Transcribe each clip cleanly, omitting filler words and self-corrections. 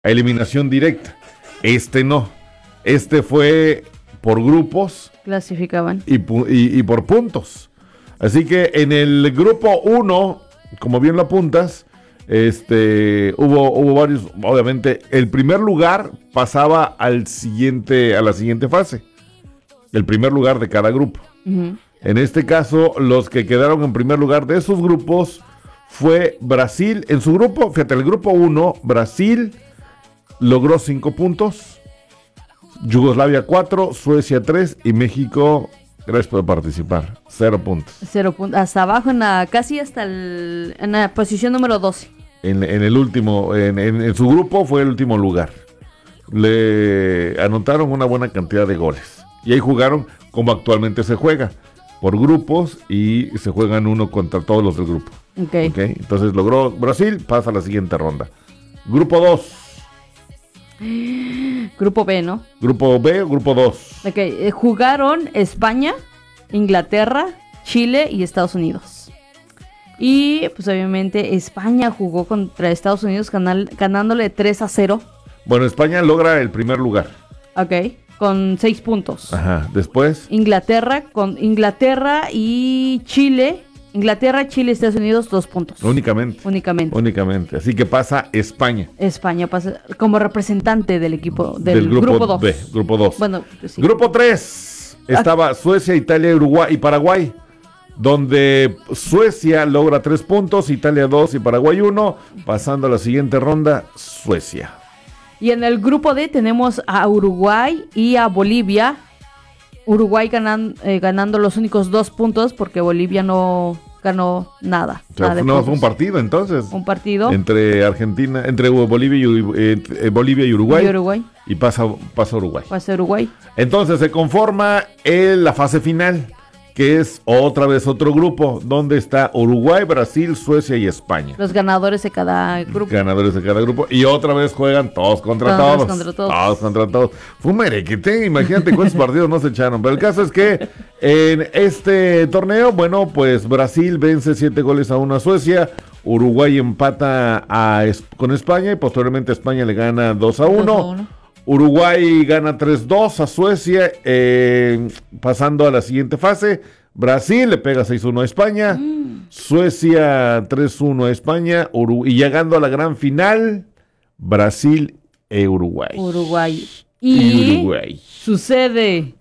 a eliminación directa. Este no. Este fue por grupos. Clasificaban. Y por puntos. Así que en el grupo 1, como bien lo apuntas, hubo varios. Obviamente, el primer lugar pasaba a la siguiente fase. El primer lugar de cada grupo. Uh-huh. En este caso, los que quedaron en primer lugar de esos grupos fue Brasil. En su grupo, fíjate, el grupo 1, Brasil logró 5 puntos, Yugoslavia 4, Suecia 3 y México, gracias por participar, 0 puntos. 0 puntos, hasta abajo, casi hasta en la posición número 12. En el último, en su grupo fue el último lugar. Le anotaron una buena cantidad de goles. Y ahí jugaron como actualmente se juega, por grupos, y se juegan uno contra todos los del grupo. Okay. Entonces logró Brasil, pasa a la siguiente ronda. Grupo 2. Grupo B, ¿no? Grupo B, grupo 2. Jugaron España, Inglaterra, Chile y Estados Unidos. Y pues obviamente España jugó contra Estados Unidos ganándole 3-0. Bueno, España logra el primer lugar. Ok, con 6 puntos. Ajá, después. Inglaterra y Chile. Inglaterra, Chile, Estados Unidos, 2 puntos. Únicamente. Así que pasa España. España pasa como representante del equipo del grupo 2. B, grupo 2. Bueno, sí. Grupo 3 estaba Suecia, Italia, Uruguay y Paraguay, donde Suecia logra 3 puntos, Italia 2 y Paraguay 1, pasando a la siguiente ronda, Suecia. Y en el grupo D tenemos a Uruguay y a Bolivia. Uruguay ganando los únicos 2 puntos porque Bolivia no ganó nada. O sea, no fue un partido entonces. Un partido. Entre Bolivia y Uruguay. Y pasa Uruguay. Pasa Uruguay. Entonces se conforma la fase final, que es otra vez otro grupo, donde está Uruguay, Brasil, Suecia y España. Los ganadores de cada grupo. Y otra vez juegan todos contra todos. Todos contra todos. Fue un merequete, imagínate cuántos partidos no se echaron. Pero el caso es que en este torneo, bueno, pues Brasil vence 7-1 a Suecia. Uruguay empata con España y posteriormente España le gana 2-1. Uruguay gana 3-2 a Suecia, pasando a la siguiente fase. Brasil le pega 6-1 a España. Suecia 3-1 a España. Y llegando a la gran final, Brasil e Uruguay. Y Uruguay. Sucede.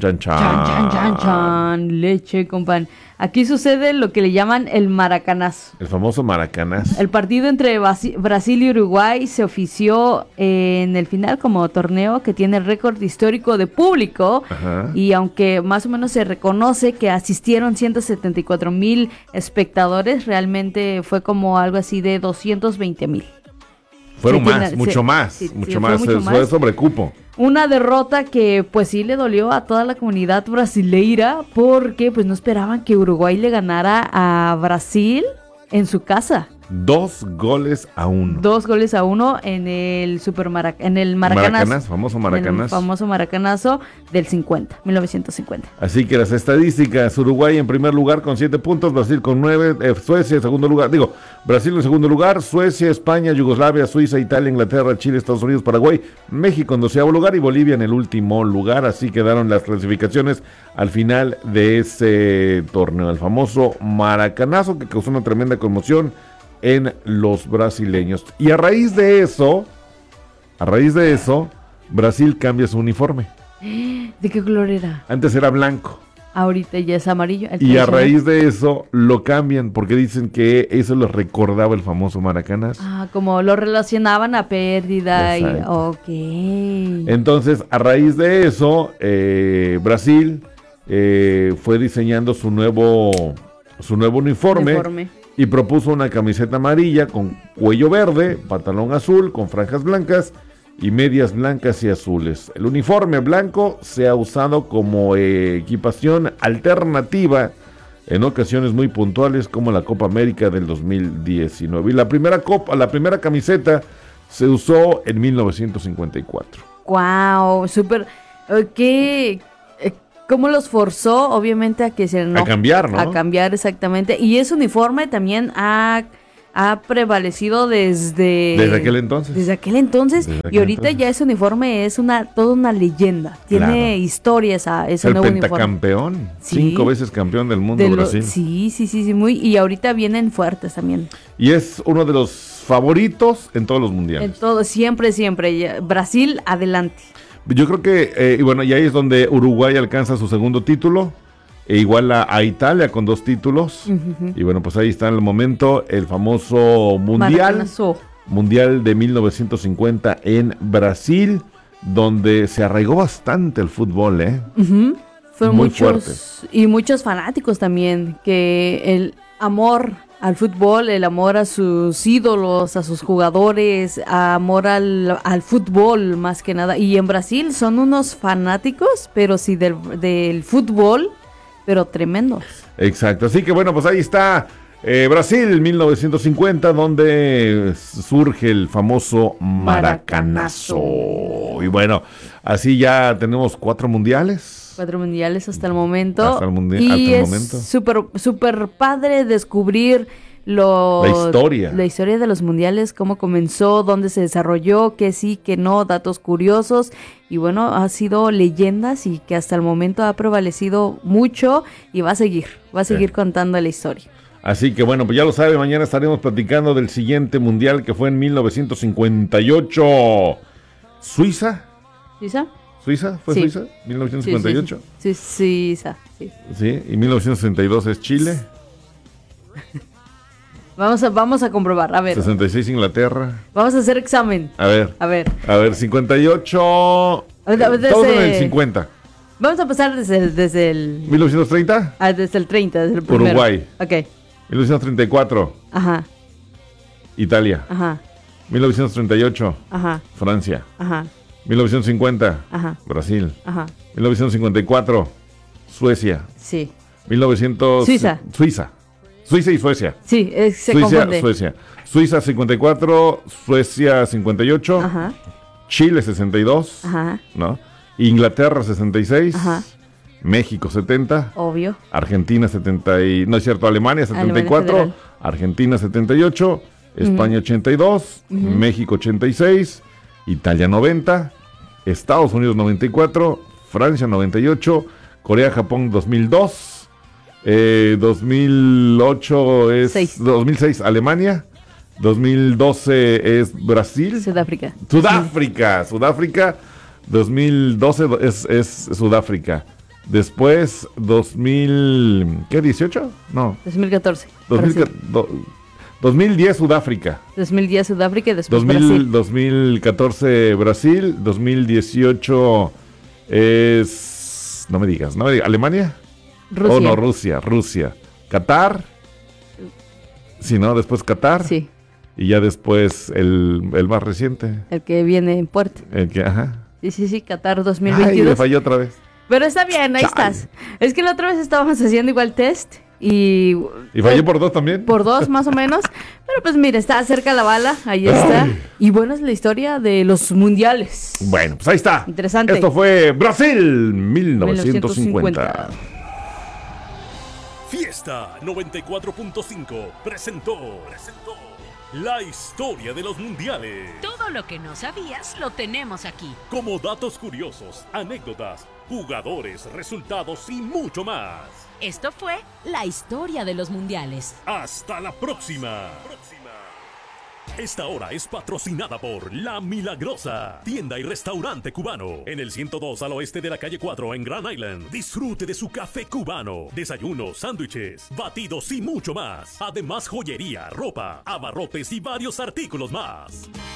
Chan. Leche con pan. Aquí sucede lo que le llaman el maracanazo. El famoso maracanazo. El partido entre Brasil y Uruguay se ofició en el final como torneo que tiene récord histórico de público. Ajá. Y aunque más o menos se reconoce que asistieron 174,000 espectadores, realmente fue como algo así de 220,000. Fueron mucho más. Fue sobrecupo. Una derrota que pues sí le dolió a toda la comunidad brasileira porque pues no esperaban que Uruguay le ganara a Brasil en su casa. 2-1. 2-1 en el Maracanazo. Famoso Maracanazo. El famoso Maracanazo del 1950. Así que las estadísticas: Uruguay en primer lugar con 7 puntos, Brasil con 9, Suecia en segundo lugar, Brasil en segundo lugar, Suecia, España, Yugoslavia, Suiza, Italia, Inglaterra, Chile, Estados Unidos, Paraguay, México en 12º lugar y Bolivia en el último lugar. Así quedaron las clasificaciones al final de ese torneo, el famoso Maracanazo, que causó una tremenda conmoción en los brasileños. Y a raíz de eso, Brasil cambia su uniforme. ¿De qué color era? Antes era blanco. Ahorita ya es amarillo. Y a raíz de eso lo cambian porque dicen que eso les recordaba el famoso Maracanazo. Como lo relacionaban a pérdida. Ok. Entonces, a raíz de eso, Brasil fue diseñando su nuevo uniforme. Y propuso una camiseta amarilla con cuello verde, pantalón azul con franjas blancas y medias blancas y azules. El uniforme blanco se ha usado como equipación alternativa en ocasiones muy puntuales como la Copa América del 2019. Y la primera camiseta se usó en 1954. ¡Wow! Súper. ¿Qué? ¿Cómo los forzó? Obviamente a que se a cambiar, ¿no? A cambiar, exactamente. Y ese uniforme también ha ha prevalecido desde aquel entonces. Desde aquel entonces. Y ahorita ya ese uniforme es toda una leyenda. Tiene historia ese nuevo uniforme. El pentacampeón. Sí. 5 veces campeón del mundo Brasil. Sí, muy. Y ahorita vienen fuertes también. Y es uno de los favoritos en todos los mundiales. En todo, siempre. Brasil, adelante. Yo creo que, y ahí es donde Uruguay alcanza su segundo título. E igual a Italia con 2 títulos. Uh-huh. Y pues ahí está en el momento el famoso Mundial de 1950 en Brasil, donde se arraigó bastante el fútbol, Uh-huh. Fueron muy muchos fuerte. Y muchos fanáticos también, que el amor al fútbol, el amor a sus ídolos, a sus jugadores, amor al fútbol más que nada. Y en Brasil son unos fanáticos, pero sí del fútbol, pero tremendos. Exacto, así que pues ahí está Brasil 1950, donde surge el famoso Maracanazo. Y así ya tenemos 4 mundiales. 4 mundiales hasta el momento. Hasta el momento. Es súper padre descubrir la historia de los mundiales, cómo comenzó, dónde se desarrolló, qué sí, qué no, datos curiosos. Y ha sido leyendas y que hasta el momento ha prevalecido mucho y va a seguir contando la historia. Así que pues ya lo sabe, mañana estaremos platicando del siguiente mundial que fue en 1958. ¿Suiza? ¿Suiza? ¿Fue sí. Suiza? ¿1958? Sí, Suiza. Sí, y 1962 es Chile. Vamos a comprobar, a ver. 66 Inglaterra. Vamos a hacer examen. A ver, 58. Todos en el 50. Vamos a pasar desde el... ¿1930? Desde el 30, desde el primero. Uruguay. Ok. 1934. Ajá. Italia. Ajá. 1938. Ajá. Francia. Ajá. 1950. Ajá. Brasil. Ajá. 1954. Suecia. Sí. Suiza y Suecia. Sí, se confunde. Suecia. Suiza 54, Suecia 58, ajá. Chile 62, ajá. ¿no? Inglaterra 66, ajá. México 70, obvio. Argentina 70 y no es cierto, Alemania 74, Argentina 78, España 82, México 86, Italia 90, Estados Unidos 94, Francia 98, Corea, Japón 2002. 2008 es 2006 Alemania, 2012 es Brasil, Sudáfrica, 2012 es Sudáfrica. Después 18? No. 2014. 2010 Sudáfrica. 2010 Sudáfrica y después Brasil. 2014 Brasil, 2018 es no me digas, Alemania. Rusia. Qatar. Sí, ¿no? Después Qatar. Sí. Y ya después el más reciente. El que viene en puerta. Sí, Qatar 2022. Ay, le falló otra vez. Pero está bien, ahí estás. Es que la otra vez estábamos haciendo igual test y fallé por 2 también. Por 2 más o menos. Pero pues mira, está cerca la bala, ahí está. Y es la historia de los mundiales. Bueno, pues ahí está. Interesante. Esto fue Brasil 1950. Fiesta 94.5 presentó la historia de los mundiales. Todo lo que no sabías lo tenemos aquí. Como datos curiosos, anécdotas, jugadores, resultados y mucho más. Esto fue la historia de los mundiales. Hasta la próxima. Esta hora es patrocinada por La Milagrosa, tienda y restaurante cubano, en el 102 al oeste de la calle 4 en Grand Island. Disfrute de su café cubano, desayunos, sándwiches, batidos y mucho más. Además, joyería, ropa, abarrotes y varios artículos más.